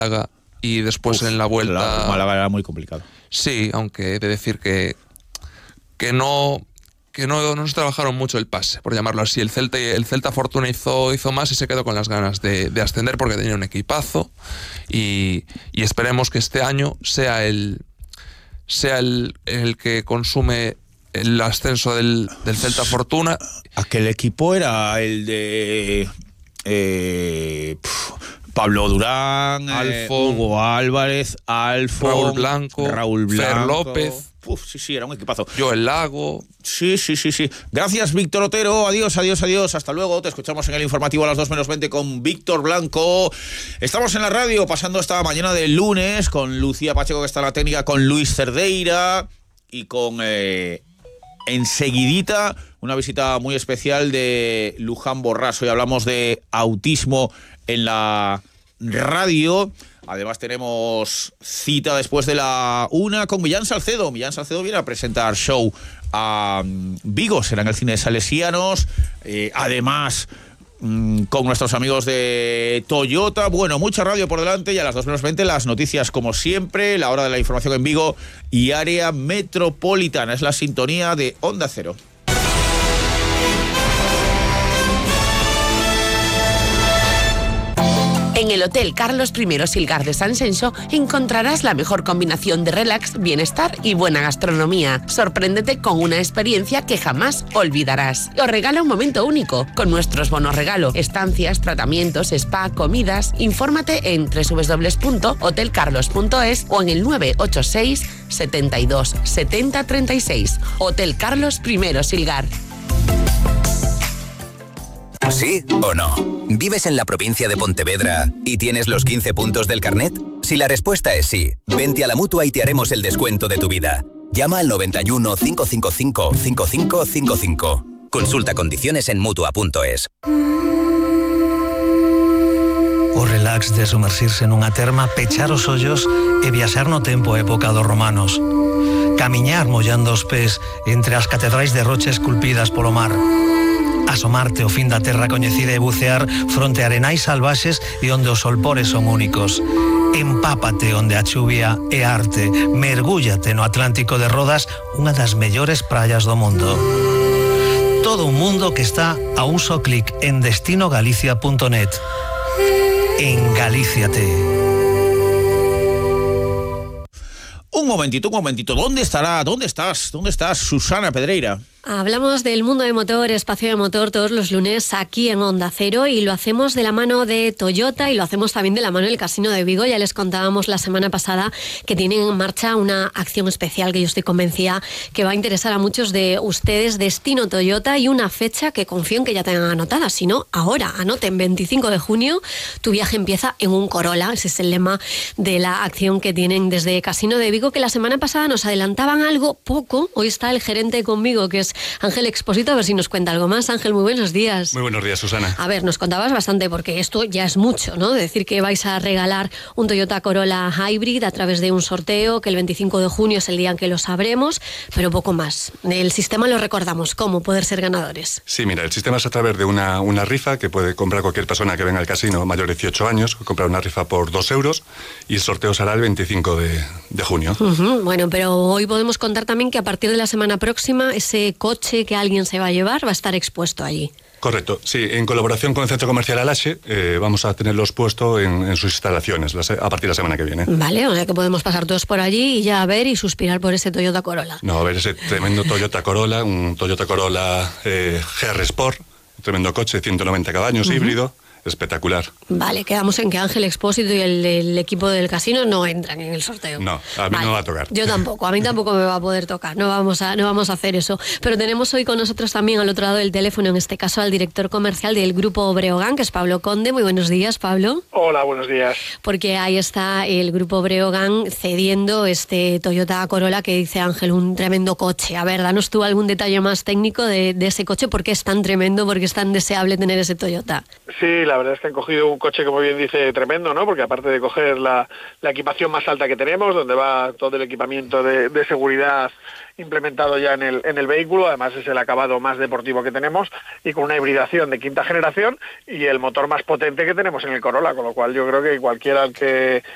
Málaga y después en la vuelta... Málaga era muy complicado. Sí, aunque he de decir que no se trabajaron mucho el pase, por llamarlo así. El Celta Fortuna hizo más y se quedó con las ganas de ascender porque tenía un equipazo y esperemos que este año sea el que consume el ascenso del Celta Fortuna. Aquel equipo era el de Pablo Durán, Hugo Álvarez, Raúl Blanco, Fer López. Sí, era un equipazo. Joel Lago. Sí. Gracias, Víctor Otero. Adiós. Hasta luego. Te escuchamos en el informativo a las 2:20 con Víctor Blanco. Estamos en la radio pasando esta mañana del lunes con Lucía Pacheco, que está en la técnica, con Luis Cerdeira y con enseguidita una visita muy especial de Luján Borrás. Hoy hablamos de autismo en la radio. Además tenemos cita después de la 1 con Millán Salcedo. Millán Salcedo viene a presentar show a Vigo, será en el Cine de Salesianos. Además, con nuestros amigos de Toyota. Bueno, mucha radio por delante y a las 2:20 las noticias como siempre, la hora de la información en Vigo y área metropolitana. Es la sintonía de Onda Cero. En el Hotel Carlos I Silgar de San Xenxo encontrarás la mejor combinación de relax, bienestar y buena gastronomía. Sorpréndete con una experiencia que jamás olvidarás. Os regala un momento único con nuestros bonos regalo, estancias, tratamientos, spa, comidas. Infórmate en www.hotelcarlos.es o en el 986 72 70 36. Hotel Carlos I Silgar. ¿Sí o no? ¿Vives en la provincia de Pontevedra y tienes los 15 puntos del carnet? Si la respuesta es sí, vente a la Mutua y te haremos el descuento de tu vida. Llama al 91 555 5555. Consulta condiciones en Mutua.es. O relax de sumerxirse nunha terma, pechar os ollos e viaxar no tempo época dos romanos. Camiñar mollando os pés entre as catedrais de rocha esculpidas polo mar. Asomarte ao fin da terra coñecida e bucear fronte a arenais salvaxes e onde os solpores son únicos. Empápate onde a chuvia é arte. Mergúllate no Atlántico de Rodas, unha das mellores praias do mundo. Todo un mundo que está a un só clic en destinogalicia.net. Engalíciate. Un momentito. ¿Dónde estás, Susana Pedreira? Hablamos del mundo de motor, espacio de motor, todos los lunes aquí en Onda Cero y lo hacemos de la mano de Toyota y lo hacemos también de la mano del Casino de Vigo. Ya les contábamos la semana pasada que tienen en marcha una acción especial que yo estoy convencida que va a interesar a muchos de ustedes, Destino Toyota, y una fecha que confío en que ya tengan anotada. Si no, ahora, anoten, 25 de junio, tu viaje empieza en un Corolla. Ese es el lema de la acción que tienen desde Casino de Vigo, que la semana pasada nos adelantaban algo poco. Hoy está el gerente conmigo, que es Ángel Expósito, a ver si nos cuenta algo más. Ángel, muy buenos días. Muy buenos días, Susana. A ver, nos contabas bastante, porque esto ya es mucho, ¿no? Decir que vais a regalar un Toyota Corolla Hybrid a través de un sorteo, que el 25 de junio es el día en que lo sabremos, pero poco más. El sistema lo recordamos, ¿cómo poder ser ganadores? Sí, mira, el sistema es a través de una rifa que puede comprar cualquier persona que venga al casino mayor de 18 años, comprar una rifa por 2 euros y el sorteo será el 25 de junio. Bueno, pero hoy podemos contar también que a partir de la semana próxima ese coche que alguien se va a llevar va a estar expuesto allí. Correcto, sí, en colaboración con el Centro Comercial Alaxe vamos a tenerlos puestos en sus instalaciones a partir de la semana que viene. Vale, o sea que podemos pasar todos por allí y ya a ver y suspirar por ese Toyota Corolla. No, a ver ese tremendo Toyota Corolla, un Toyota Corolla GR Sport, un tremendo coche, 190 caballos, híbrido. Espectacular. Vale, quedamos en que Ángel Expósito y el equipo del casino no entran en el sorteo. No, a mí no me va a tocar. Yo tampoco, a mí tampoco me va a poder tocar. No vamos a hacer eso. Pero tenemos hoy con nosotros también al otro lado del teléfono, en este caso al director comercial del Grupo Breogán, que es Pablo Conde. Muy buenos días, Pablo. Hola, buenos días. Porque ahí está el Grupo Breogán cediendo este Toyota Corolla que dice Ángel, un tremendo coche. A ver, danos tú algún detalle más técnico de ese coche, por qué es tan tremendo, por qué es tan deseable tener ese Toyota. Sí, la verdad es que han cogido un coche, como bien dice, tremendo, ¿no? Porque aparte de coger la equipación más alta que tenemos, donde va todo el equipamiento de seguridad implementado ya en el vehículo, además es el acabado más deportivo que tenemos y con una hibridación de quinta generación y el motor más potente que tenemos en el Corolla, con lo cual yo creo que cualquiera que